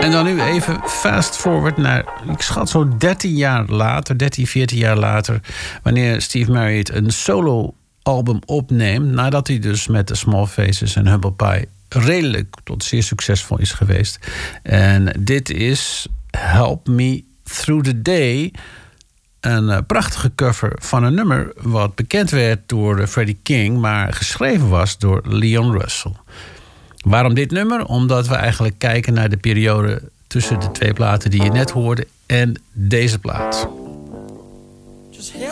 En dan nu even fast forward naar, ik schat zo 13, 14 jaar later... wanneer Steve Marriott een solo-album opneemt... nadat hij dus met de Small Faces en Humble Pie... redelijk tot zeer succesvol is geweest. En dit is Help Me Through the Day... een prachtige cover van een nummer... wat bekend werd door Freddie King... maar geschreven was door Leon Russell. Waarom dit nummer? Omdat we eigenlijk kijken naar de periode... tussen de twee platen die je net hoorde en deze plaat.